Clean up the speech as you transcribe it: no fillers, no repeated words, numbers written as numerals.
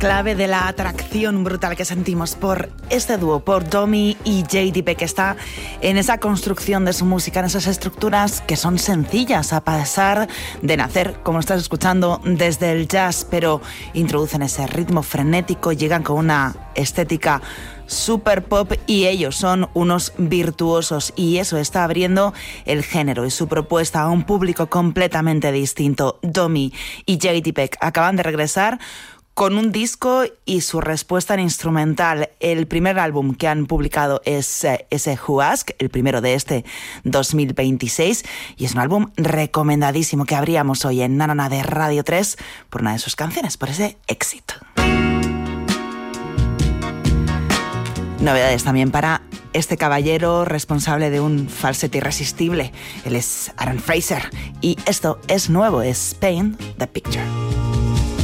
clave de la atracción brutal que sentimos por este dúo, por Domi y JDP, que está en esa construcción de su música, en esas estructuras que son sencillas a pesar de nacer, como estás escuchando, desde el jazz, pero introducen ese ritmo frenético, llegan con una estética super pop y ellos son unos virtuosos, y eso está abriendo el género y su propuesta a un público completamente distinto. Domi y JDP acaban de regresar con un disco y su respuesta en instrumental. El primer álbum que han publicado es ese Who Ask, el primero de este 2026, y es un álbum recomendadísimo que abríamos hoy en Nanana de Radio 3 por una de sus canciones, por ese éxito. Novedades también para este caballero responsable de un falsete irresistible. Él es Aaron Fraser y esto es nuevo, es Paint the Picture.